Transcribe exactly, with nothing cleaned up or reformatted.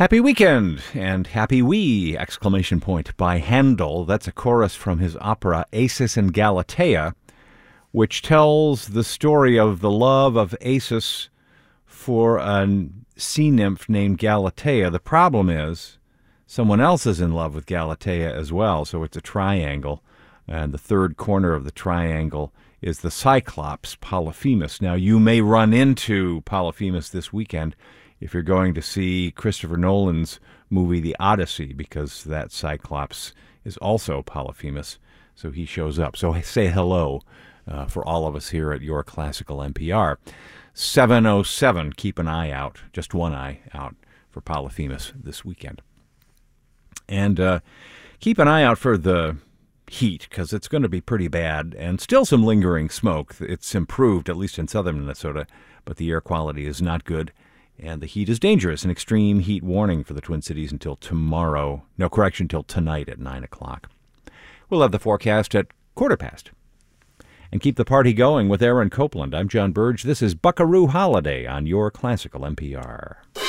Happy weekend and happy we! Exclamation point by Handel. That's a chorus from his opera Acis and Galatea, which tells the story of the love of Acis for a sea nymph named Galatea. The problem is someone else is in love with Galatea as well, so it's a triangle, and the third corner of the triangle is the Cyclops, Polyphemus. Now, you may run into Polyphemus this weekend if you're going to see Christopher Nolan's movie The Odyssey, because that Cyclops is also Polyphemus, so he shows up. So say hello uh, for all of us here at Your Classical N P R. seven oh seven, keep an eye out, just one eye out for Polyphemus this weekend. And uh, keep an eye out for the heat, because it's going to be pretty bad, and still some lingering smoke. It's improved, at least in southern Minnesota, but the air quality is not good. And the heat is dangerous. An extreme heat warning for the Twin Cities until tomorrow. No, correction, till tonight at nine o'clock. We'll have the forecast at quarter past. And keep the party going with Aaron Copeland. I'm John Burge. This is Buckaroo Holiday on Your Classical N P R.